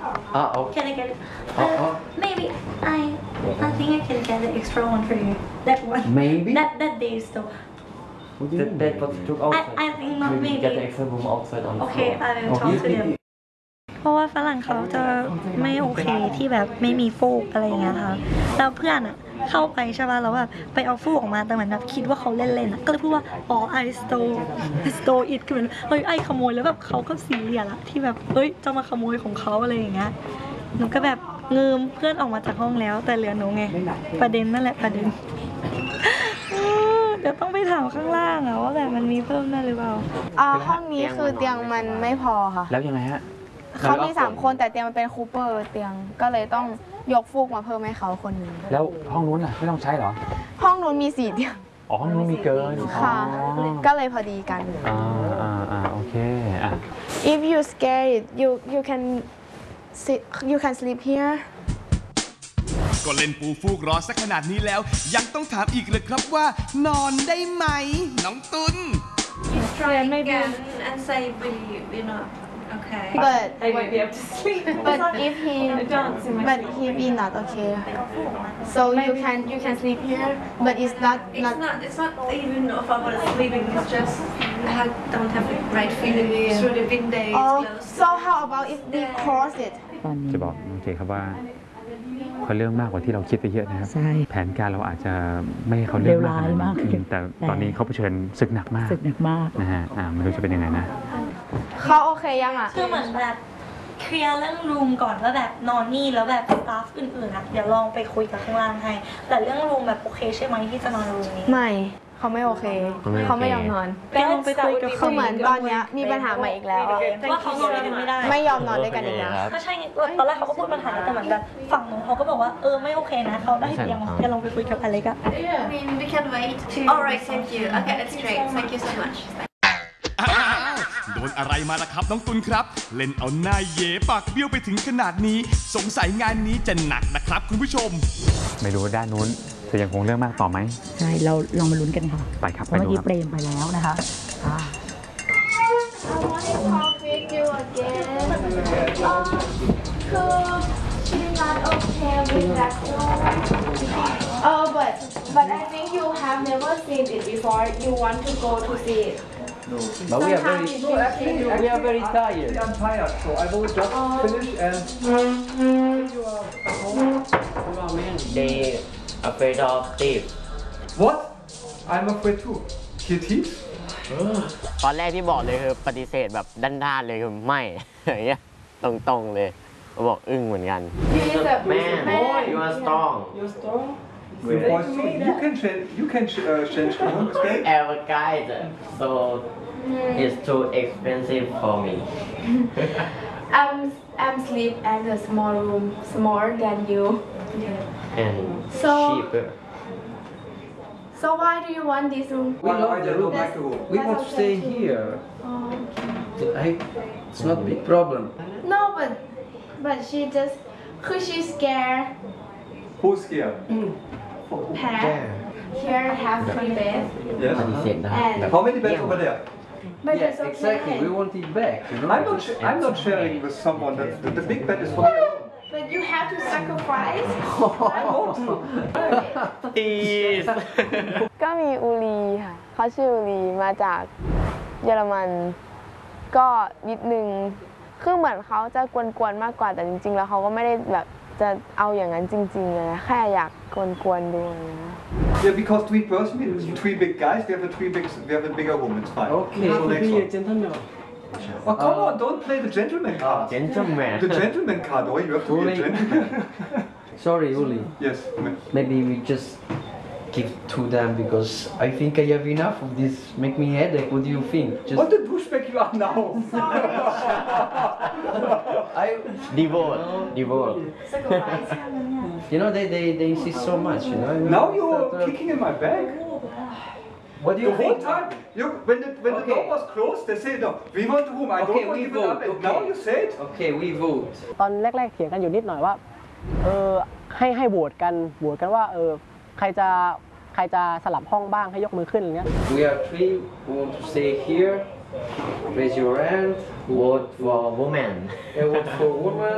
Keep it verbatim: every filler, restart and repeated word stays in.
Uh, oh. Can I get it? Oh, Uh, oh. Maybe I I think I can get the extra one for you. That one. Maybe? That that day still. That bed was took I outside. I think not Maybe maybe. get the extra room outside on the Okay, floor. I will talk to them. เพราะว่าฝรั่งเขาจะไม่โอเคที่แบบไม่มีฟูกอะไรอย่างเงี้ยค่ะแล้วเพื่อนอ่ะเข้าไปใช่ป่ะแล้วแบบไปเอาฟูกออกมาแต่เหมือนแบบคิดว่าเขาเล่นๆอ่ะก็เลยพูดว่าอ๋อ I stole I stole it คือเหมือนเฮ้ยไอขโมยแล้วแบบเขาก็ซีเรียสอะที่แบบเฮ้ยจะมาขโมยของเขาอะไรอย่างเงี้ยหนูก็แบบเงิมเพื่อนออกมาจากห้องแล้วแต่เหลือหนูไงประเด็นนั่นแหละประเด็นเดี๋ยวต้องไปถามข้างล่างอะว่าแบบมันมีเพิ่มได้หรือเปล่าอ่าห้องนี้คือเตียงมันไม่พอค่ะแล้วยังไงฮะเขามีสามคนแต่เตียงมันเป็นคูเปอร์เตียงก็เลยต้องยกฟูกมาเพิ่มให้เขาคนหนึ่งแล้วห้องนู้นล่ะไม่ต้องใช้เหรอห้องนู้นมีสี่เตียงอ๋อห้องนู้นมีเกินค่ะก็เลยพอดีกันอ่าอ่าอ่าโอเคอ่ะ if you scared you you can sit you can sleep here ก็เล่นปูฟูกรอสักขนาดนี้แล้วยังต้องถามอีกเลยครับว่านอนได้ไหมน้องตุน try again and say we we not okay but I might be able to sleep but if he dance in my but he be not okay so you can you can sleep here but it's not it's not not it's not even if I was sleeping it's just I don't have the right feeling through the window it's oh closed so how about if we cross it จะบอกน้องเจครับว่าเขาเรื่องมากกว่าที่เราคิดไปเยอะนะครับแผนการเราอาจจะไม่ให้เขาเรื่องมากมากแต่ตอนนี้เขาเผชิญศึกหนักมากศึกหนักมากนะฮะอ่าไม่รู้จะเป็นยังไงนะเขาโอเคยังอ่ะคือเหมือนแบบเคลียร์เรื่องรูมก่อนว่าแบบนอนนี่แล้วแบบสตาฟอื่นๆอ่ะเดี๋ยวลองไปคุยกับข้างล่างให้แต่เรื่องรูมแบบโอเคใช่ไหมที่จะนอนรูมนี้ไม่เขาไม่โอเคเขาไม่ยอมนอนลองไปคุยกับคือเหมือนตอนนี้มีปัญหาใหม่อีกแล้วว่าเขานอนด้วยกันไม่ได้ไม่ยอมนอนด้วยกันอีกแล้วก็ใช่ตอนแรกเขาก็พูดปัญหาแต่เหมือนแบบฝั่งนู้นเขาก็บอกว่าเออไม่โอเคนะเขาได้เตียงเดี๋ยวลองไปคุยกับอเล็กอะ we can wait alright thank you okay that's great thank you so much โดนอะไรมาล่ะครับน้องตุลครับเล่นเอาหน้าเย่ปากเบี้ยวไปถึงขนาดนี้สงสัยงานนี้จะหนักนะครับคุณผู้ชมไม่รู้ว่าด้านนู้นจะยังคงเรื่องมากต่อไหมใช่เราลองมาลุ้นกันค่ะไปครับเมื่อกี้เปรมไปแล้วนะคะ Oh but but I think you have never seen it before you want to go to see it No, but we are very no, actually, we are very tired. I'm tired, so I will just finish and you are at home. They afraid of thief. What? I'm afraid too. He thieves? ตอนแรกที่บอกเลยคือปฏิเสธแบบด้านๆเลยคือไม่อย่างเงี้ยตรงๆเลยเขาบอกอึ้งเหมือนกัน Man you are strong You're strong? You can change. You can uh, change the room. Our guide so it's too expensive for me I'm I'm sleep at a small room smaller than you and so cheaper so why do you want this room We love the room. We want to stay here. I, it's not a big problem. No but but she just cause she's scared Who's here? have here have three beds Yes. ปฏิเสธได้ and How many beds over there? but Yeah, it's okay exactly. We want it back. You know. I'm not. sh- I'm not sharing with someone. That the, the big bed is for me. but you have to sacrifice I want to. ตีสก็มีอูรีค่ะเขาชื่ออูรีมาจากเยอรมันก็นิดนึงคือเหมือนเขาจะกวนๆมากกว่าแต่จริงๆแล้วเขาก็ไม่ได้แบบจะเอาอย่างนั้นจริงๆเลยนะแค่อยากกวนๆดูนะ Yeah, because three person, three big guys. We have a three big. We have a bigger room. It's fine. Okay, So next be one. a gentleman. Oh come on! Don't play the gentleman card. Gentleman The gentleman card. Oh, you have to be a Uli. gentleman. Sorry, Uli. Yes. Maybe we just give to them because I think I have enough of this. Make me headache. What do you think? Just What the douchebag you are now? I, divorce divorce you know, they, they, they insist so much. You know. Now you're kicking in my back. What do you The whole think? time, you, when the when Okay. the door was closed, they say no. We want the room. I Okay, don't want we to give it up. vote, And okay. now you say it. Okay, we vote. ตอนแรกๆเถียงกันอยู่นิดหน่อยว่าเออให้ให้โหวตกันโหวตกันว่าเออใครจะใครจะสลับห้องบ้างให้ยกมือขึ้นอะไรเงี้ย We are three who want to stay here. Raise your hand. vote for woman I vote for woman.